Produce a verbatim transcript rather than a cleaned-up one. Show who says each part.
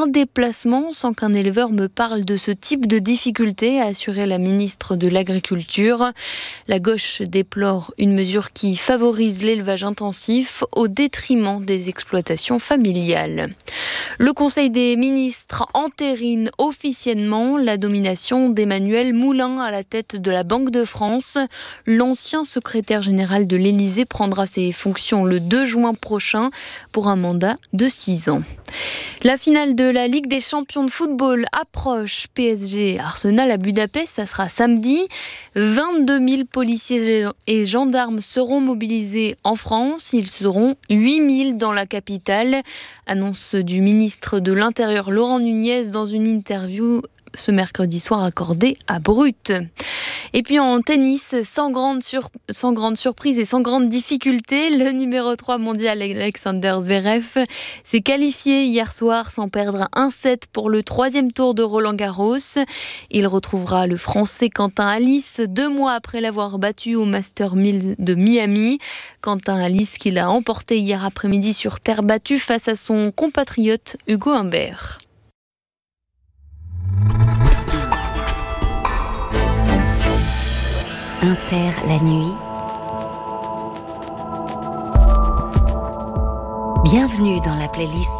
Speaker 1: un déplacement sans qu'un éleveur me parle de ce type de difficulté, a assuré la ministre de l'Agriculture. La gauche déplore une mesure qui favorise l'élevage intensif au détriment des exploitations familiales. Le Conseil des ministres entérine officiellement la nomination d'Emmanuel Moulin à la tête de la Banque de France. L'ancien secrétaire général de l'Élysée prendra ses fonctions le deux juin prochain pour un mandat de six ans. La finale de la Ligue des champions de football approche. P S G Arsenal à Budapest, ça sera samedi. vingt-deux mille policiers et gendarmes seront mobilisés en France. Ils seront huit mille dans la capitale. Annonce du ministre de l'Intérieur Laurent Nunez dans une interview ce mercredi soir accordée à Brut. Et puis en tennis, sans grande, sur... sans grande surprise et sans grande difficulté, le numéro trois mondial Alexander Zverev s'est qualifié hier soir sans perdre un set pour le troisième tour de Roland-Garros. Il retrouvera le Français Quentin Halys deux mois après l'avoir battu au Masters mille de Miami. Quentin Halys qui l'a emporté hier après-midi sur terre battue face à son compatriote Hugo Humbert.
Speaker 2: Inter la nuit. Bienvenue dans la playlist